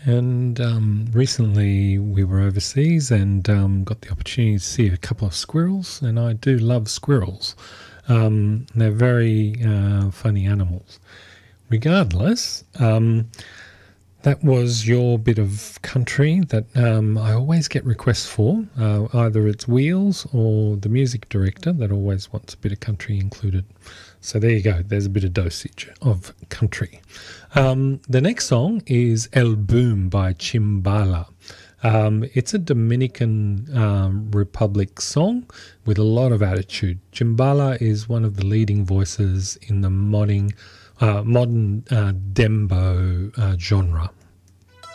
And recently we were overseas and got the opportunity to see a couple of squirrels, and I do love squirrels. They're very funny animals. Regardless, that was your bit of country that I always get requests for. Either it's Wheels or the music director that always wants a bit of country included. So there you go. There's a bit of dosage of country. The next song is El Boom by Chimbala. It's a Dominican Republic song with a lot of attitude. Chimbala is one of the leading voices in the modern dembo genre.